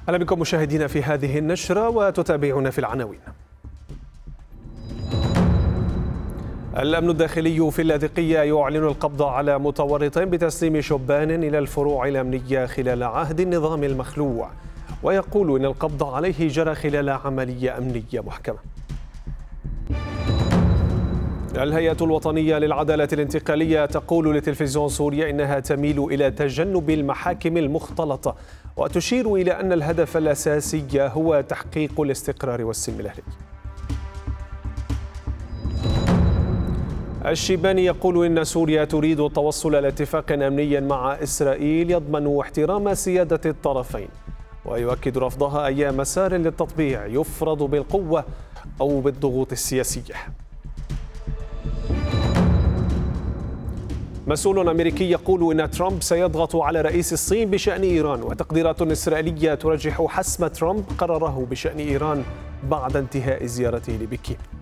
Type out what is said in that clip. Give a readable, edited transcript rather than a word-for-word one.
أهلا بكم مشاهدينا في هذه النشرة وتتابعون في العناوين. الأمن الداخلي في اللاذقية يعلن القبض على متورط بتسليم شبان إلى الفروع الأمنية خلال عهد النظام المخلوع، ويقول إن القبض عليه جرى خلال عملية أمنية محكمة. الهيئة الوطنية للعدالة الانتقالية تقول لتلفزيون سوريا إنها تميل إلى تجنب المحاكم المختلطة، وتشير إلى أن الهدف الأساسي هو تحقيق الاستقرار والسلم الأهلي. الشيباني يقول إن سوريا تريد التوصل إلى اتفاق أمني مع إسرائيل يضمن احترام سيادة الطرفين، ويؤكد رفضها أي مسار للتطبيع يفرض بالقوة أو بالضغوط السياسية. مسؤول أمريكي يقول إن ترامب سيضغط على رئيس الصين بشأن إيران، وتقديرات إسرائيلية ترجح حسم ترامب قراره بشأن إيران بعد انتهاء زيارته لبكين.